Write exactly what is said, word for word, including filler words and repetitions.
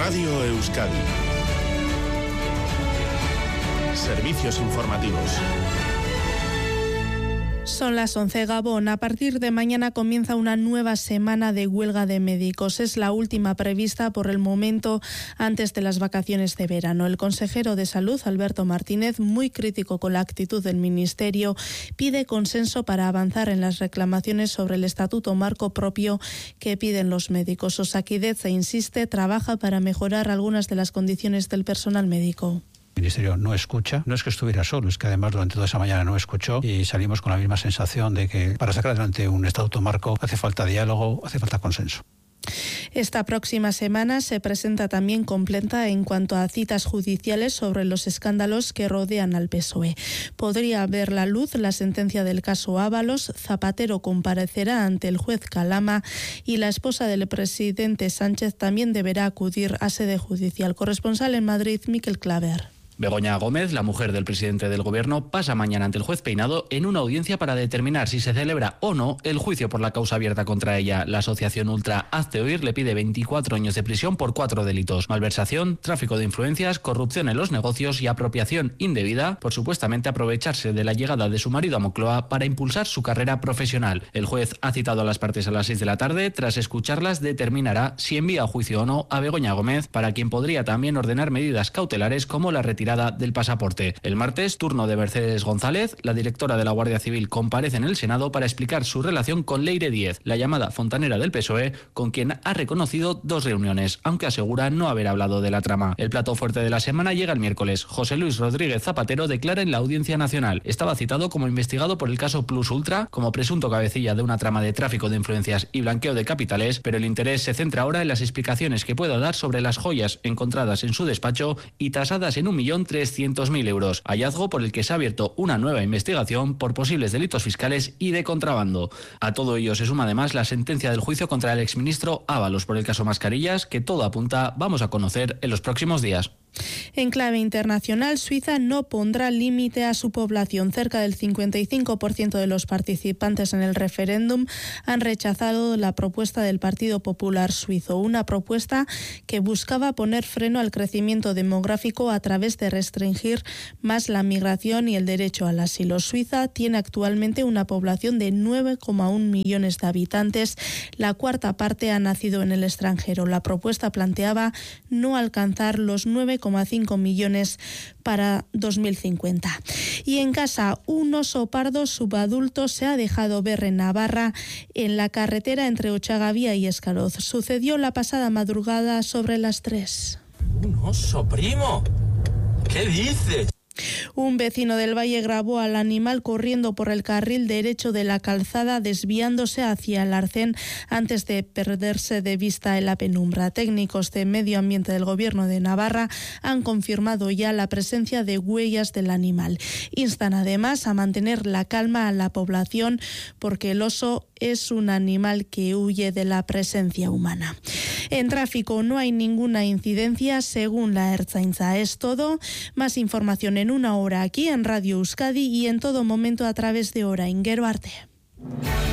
Radio Euskadi. Servicios informativos. Son las once, Gabón. A partir de mañana comienza una nueva semana de huelga de médicos. Es la última prevista por el momento antes de las vacaciones de verano. El consejero de Salud, Alberto Martínez, muy crítico con la actitud del Ministerio, pide consenso para avanzar en las reclamaciones sobre el estatuto marco propio que piden los médicos. Osakidetza, insiste, trabaja para mejorar algunas de las condiciones del personal médico. El Ministerio no escucha, no es que estuviera solo, es que además durante toda esa mañana no escuchó y salimos con la misma sensación de que para sacar adelante un estatuto marco hace falta diálogo, hace falta consenso. Esta próxima semana se presenta también completa en cuanto a citas judiciales sobre los escándalos que rodean al P S O E. Podría ver la luz la sentencia del caso Ábalos, Zapatero comparecerá ante el juez Calama y la esposa del presidente Sánchez también deberá acudir a sede judicial. Corresponsal en Madrid, Miquel Claver. Begoña Gómez, la mujer del presidente del Gobierno, pasa mañana ante el juez Peinado en una audiencia para determinar si se celebra o no el juicio por la causa abierta contra ella. La asociación Ultra Hazte Oír le pide veinticuatro años de prisión por cuatro delitos: malversación, tráfico de influencias, corrupción en los negocios y apropiación indebida por supuestamente aprovecharse de la llegada de su marido a Moncloa para impulsar su carrera profesional. El juez ha citado a las partes a las seis de la tarde. Tras escucharlas, determinará si envía a juicio o no a Begoña Gómez, para quien podría también ordenar medidas cautelares como la retirada del pasaporte. El martes, turno de Mercedes González. La directora de la Guardia Civil comparece en el Senado para explicar su relación con Leire Díez, la llamada fontanera del P S O E, con quien ha reconocido dos reuniones, aunque asegura no haber hablado de la trama. El plato fuerte de la semana llega el miércoles. José Luis Rodríguez Zapatero declara en la Audiencia Nacional. Estaba citado como investigado por el caso Plus Ultra, como presunto cabecilla de una trama de tráfico de influencias y blanqueo de capitales, pero el interés se centra ahora en las explicaciones que pueda dar sobre las joyas encontradas en su despacho y tasadas en un millón trescientos mil euros, hallazgo por el que se ha abierto una nueva investigación por posibles delitos fiscales y de contrabando. A todo ello se suma además la sentencia del juicio contra el exministro Ábalos por el caso Mascarillas, que todo apunta vamos a conocer en los próximos días. En clave internacional, Suiza no pondrá límite a su población. Cerca del cincuenta y cinco por ciento de los participantes en el referéndum han rechazado la propuesta del Partido Popular Suizo, una propuesta que buscaba poner freno al crecimiento demográfico a través de restringir más la migración y el derecho al asilo. Suiza tiene actualmente una población de nueve coma uno millones de habitantes. La cuarta parte ha nacido en el extranjero. La propuesta planteaba no alcanzar los nueve coma cinco millones para dos mil cincuenta. Y en casa, un oso pardo subadulto se ha dejado ver en Navarra en la carretera entre Ochagavía y Escaroz. Sucedió la pasada madrugada sobre las tres. ¡Un oso, primo! ¿Qué dices? Un vecino del Valle grabó al animal corriendo por el carril derecho de la calzada, desviándose hacia el arcén antes de perderse de vista en la penumbra. Técnicos de medio ambiente del Gobierno de Navarra han confirmado ya la presencia de huellas del animal. Instan además a mantener la calma a la población porque el oso es un animal que huye de la presencia humana. En tráfico no hay ninguna incidencia según la Ertzaintza. Es todo. Más información en una hora aquí en Radio Euskadi y en todo momento a través de Orain. Gero arte.